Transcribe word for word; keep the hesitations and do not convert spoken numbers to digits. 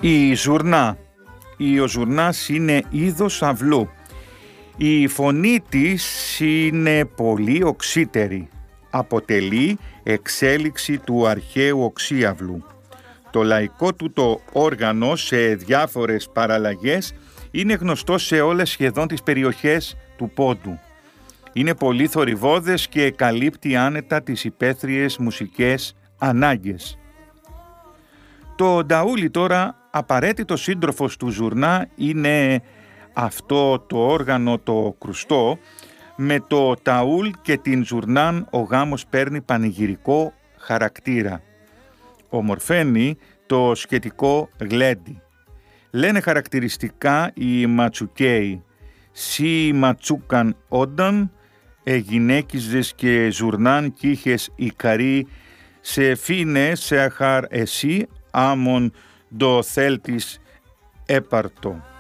Η ζουρνά. Η ο ζουρνάς είναι είδος αυλού. Η φωνή της είναι πολύ οξύτερη. Αποτελεί εξέλιξη του αρχαίου οξύαυλου. Το λαϊκό του το όργανο σε διάφορες παραλλαγές είναι γνωστό σε όλες σχεδόν τις περιοχές του Πόντου. Είναι πολύ θορυβώδες και καλύπτει άνετα τις υπαίθριες μουσικές ανάγκες. Το νταούλι τώρα, απαραίτητο σύντροφος του ζουρνά, είναι αυτό το όργανο το κρουστό. Με το ταούλ και την ζουρνάν ο γάμος παίρνει πανηγυρικό χαρακτήρα. Ομορφαίνει το σχετικό γλέντι. Λένε χαρακτηριστικά οι ματσουκέοι. «Σι ματσούκαν όνταν, ε γυναίκιζες και ζουρνάν κύχες ικαρί, σε φίνε σε αχάρ εσύ, άμον το θέλτης έπαρτο».